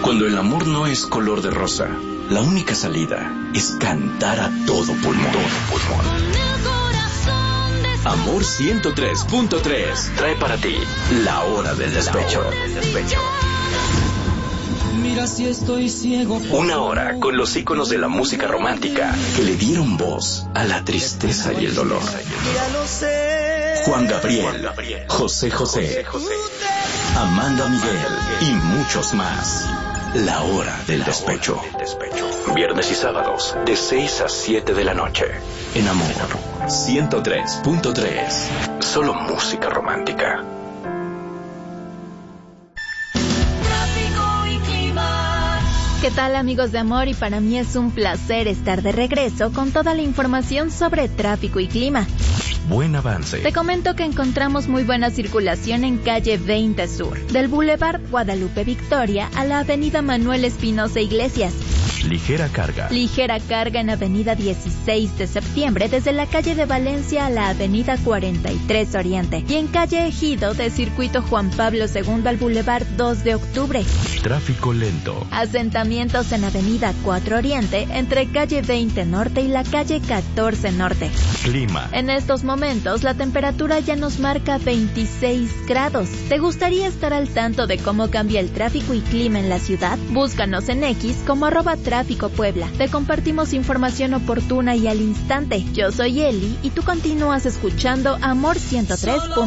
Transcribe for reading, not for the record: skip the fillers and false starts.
Cuando el amor no es color de rosa, la única salida es cantar a todo pulmón. Amor 103.3 trae para ti La Hora del Despecho. Mira si estoy ciego. Una hora con los íconos de la música romántica que le dieron voz a la tristeza y el dolor. Juan Gabriel, José José, Amanda Miguel y muchos más. La Hora del Despecho. Viernes y sábados de 6 a 7 de la noche. En Amor 103.3. Solo música romántica. ¿Qué tal, amigos de Amor? Y para mí es un placer estar de regreso con toda la información sobre tráfico y clima. Buen avance. Te comento que encontramos muy buena circulación en calle 20 Sur, del Boulevard Guadalupe Victoria a la avenida Manuel Espinosa Iglesias. Ligera carga. Ligera carga en avenida 16 de septiembre, desde la calle de Valencia a la avenida 43 Oriente. Y en calle Ejido, de circuito Juan Pablo II al Boulevard 2 de octubre. Tráfico lento. Asentamientos en avenida 4 Oriente, entre calle 20 Norte y la calle 14 Norte. Clima. En estos momentos, la temperatura ya nos marca 26 grados. ¿Te gustaría estar al tanto de cómo cambia el tráfico y clima en la ciudad? Búscanos en X como @Tráfico Puebla. Te compartimos información oportuna y al instante. Yo soy Eli y tú continúas escuchando Amor 103.